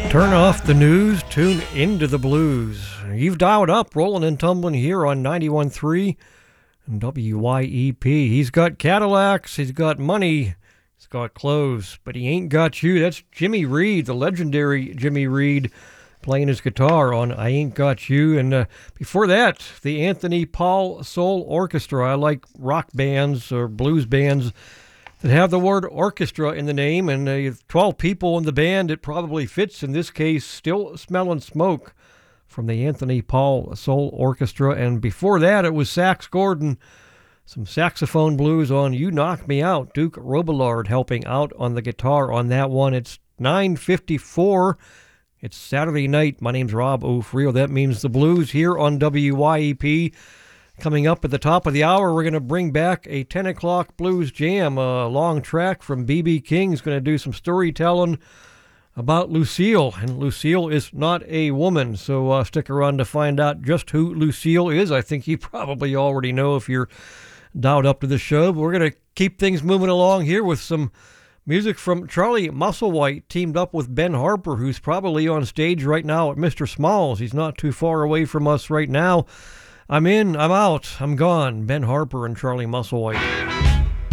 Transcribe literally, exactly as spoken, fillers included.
Turn off the news, tune into the blues. You've dialed up, rolling and tumbling here on ninety-one point three W Y E P. He's got Cadillacs, he's got money, he's got clothes, but he ain't got you. That's Jimmy Reed, the legendary Jimmy Reed, playing his guitar on I Ain't Got You. And uh, before that, the Anthony Paul Soul Orchestra. I like rock bands or blues bands that have the word orchestra in the name, and uh, twelve people in the band, it probably fits. In this case, Still Smelling Smoke from the Anthony Paul Soul Orchestra. And before that, it was Sax Gordon, some saxophone blues on You Knock Me Out. Duke Robillard helping out on the guitar on that one. It's nine fifty-four. It's Saturday night. My name's Rob O'Frio. That means the blues here on W Y E P. Coming up at the top of the hour, we're going to bring back a ten o'clock blues jam, a long track from B B King. He's going to do some storytelling about Lucille, and Lucille is not a woman, so uh, stick around to find out just who Lucille is. I think you probably already know if you're dialed up to the show, but we're going to keep things moving along here with some music from Charlie Musselwhite, teamed up with Ben Harper, who's probably on stage right now at Mister Smalls. He's not too far away from us right now. I'm in, I'm out, I'm gone. Ben Harper and Charlie Musselwhite.